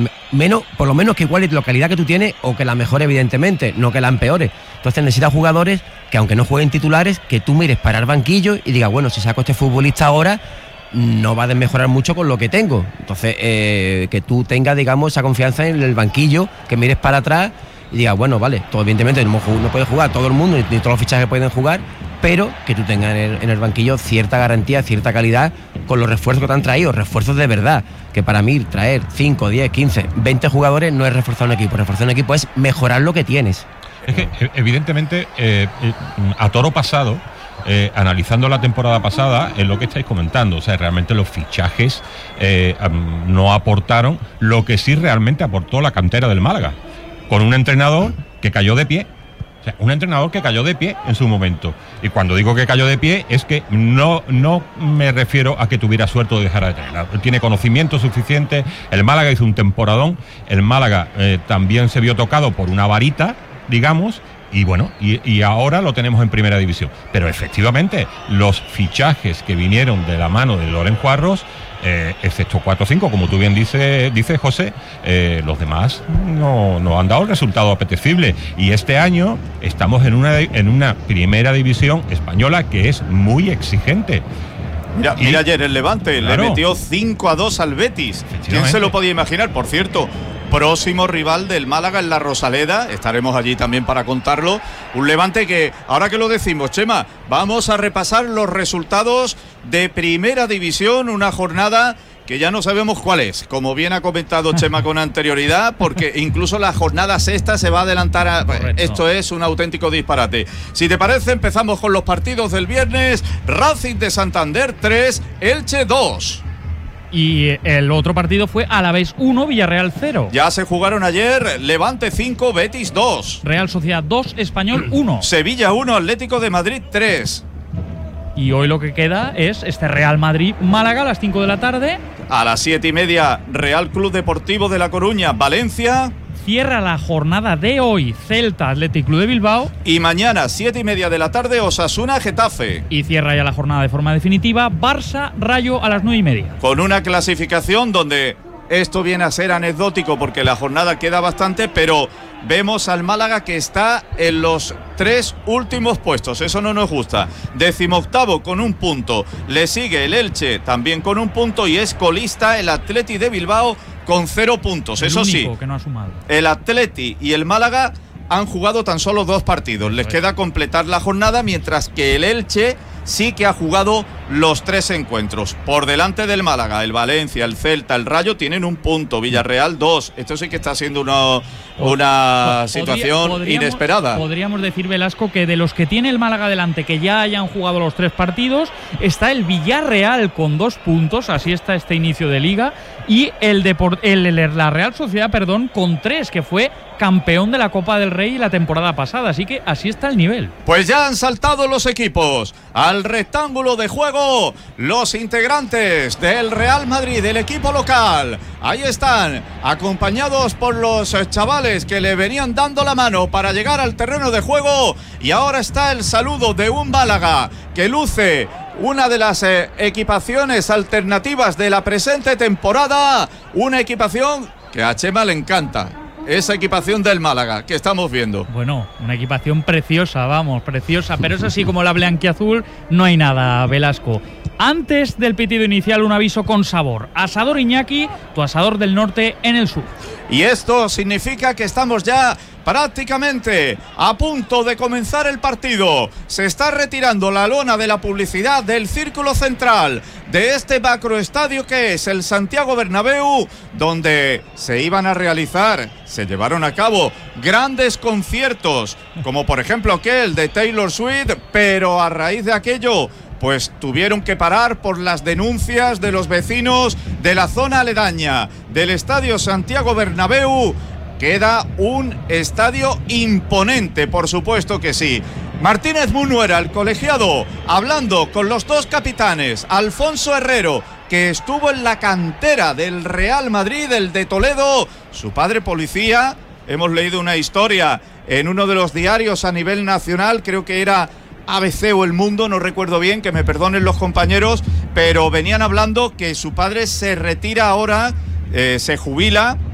menos, por lo menos que iguale la calidad que tú tienes o que la mejore, evidentemente, no que la empeore. Entonces necesitas jugadores que, aunque no jueguen titulares, que tú mires para el banquillo y digas, bueno, si saco a este futbolista ahora, no va a desmejorar mucho con lo que tengo. Entonces, que tú tengas, digamos, esa confianza en el banquillo, que mires para atrás y digas, bueno, vale, todo, evidentemente no puede jugar todo el mundo, ni todos los fichajes pueden jugar, pero que tú tengas en el banquillo cierta garantía, cierta calidad con los refuerzos que te han traído, refuerzos de verdad, que para mí traer 5, 10, 15, 20 jugadores no es reforzar un equipo. Reforzar un equipo es mejorar lo que tienes. Es que evidentemente a toro pasado, analizando la temporada pasada, es lo que estáis comentando, o sea, realmente los fichajes no aportaron lo que sí realmente aportó la cantera del Málaga, con un entrenador que cayó de pie. O sea, un entrenador que cayó de pie en su momento. Y cuando digo que cayó de pie es que no me refiero a que tuviera suerte o dejara de tener. Tiene conocimiento suficiente. El Málaga hizo un temporadón. El Málaga también se vio tocado por una varita, digamos. Y bueno, y ahora lo tenemos en primera división. Pero efectivamente, los fichajes que vinieron de la mano de Loren Juarros, excepto 4 o 5, como tú bien dice José, los demás no han dado el resultado apetecible. Y este año estamos en una primera división española que es muy exigente. Mira ayer el Levante, claro, le metió 5-2 al Betis. ¿Quién se lo podía imaginar? Por cierto, próximo rival del Málaga en la Rosaleda, estaremos allí también para contarlo. Un Levante que, ahora que lo decimos, Chema, vamos a repasar los resultados de primera división, una jornada que ya no sabemos cuál es, como bien ha comentado Chema con anterioridad, porque incluso la jornada sexta se va a adelantar esto es un auténtico disparate. Si te parece, empezamos con los partidos del viernes. Racing de Santander 3, Elche 2. Y el otro partido fue Alavés 1, Villarreal 0. Ya se jugaron ayer. Levante 5, Betis 2. Real Sociedad 2, Español 1. Sevilla 1, Atlético de Madrid 3. Y hoy lo que queda es este Real Madrid-Málaga a las 5 de la tarde. A las 7:30, Real Club Deportivo de La Coruña, Valencia. Cierra la jornada de hoy Celta Athletic Club de Bilbao. Y mañana, 7:30 de la tarde, Osasuna Getafe. Y cierra ya la jornada de forma definitiva Barça Rayo a las 9:30. Con una clasificación donde esto viene a ser anecdótico porque la jornada queda bastante, pero vemos al Málaga que está en los 3 últimos puestos. Eso no nos gusta. 18º con 1 punto. Le sigue el Elche también con 1 punto y es colista el Athletic de Bilbao con 0 puntos. Eso sí, que no ha sumado. El Athletic y el Málaga han jugado tan solo 2 partidos. Les queda completar la jornada, mientras que el Elche sí que ha jugado los 3 encuentros. Por delante del Málaga, el Valencia, el Celta, el Rayo tienen 1 punto, Villarreal 2. Esto sí que está siendo una situación inesperada. Podríamos decir, Velasco, que de los que tiene el Málaga delante, que ya hayan jugado los 3 partidos, está el Villarreal con 2 puntos, así está este inicio de liga, y la Real Sociedad, con 3, que fue campeón de la Copa del Rey la temporada pasada, así que así está el nivel. Pues ya han saltado los equipos al rectángulo de juego, los integrantes del Real Madrid, del equipo local. Ahí están, acompañados por los chavales que le venían dando la mano para llegar al terreno de juego, y ahora está el saludo de un Málaga que luce una de las equipaciones alternativas de la presente temporada, una equipación que a Chema le encanta. Esa equipación del Málaga que estamos viendo. Bueno, una equipación preciosa, preciosa, pero es así como la blanquiazul, no hay nada, Velasco. Antes del pitido inicial, un aviso con sabor. Asador Iñaki, tu asador del norte en el sur. Y esto significa que estamos ya prácticamente a punto de comenzar el partido. Se está retirando la lona de la publicidad del círculo central de este macroestadio que es el Santiago Bernabéu, donde se llevaron a cabo grandes conciertos, como por ejemplo aquel de Taylor Swift, pero a raíz de aquello pues tuvieron que parar por las denuncias de los vecinos de la zona aledaña del estadio Santiago Bernabéu. Queda un estadio imponente, por supuesto que sí. Martínez Munuera, el colegiado, hablando con los 2 capitanes, Alfonso Herrero, que estuvo en la cantera del Real Madrid, el de Toledo, su padre policía. Hemos leído una historia en uno de los diarios a nivel nacional, creo que era ABC o El Mundo, no recuerdo bien, que me perdonen los compañeros, pero venían hablando que su padre se retira ahora, se jubila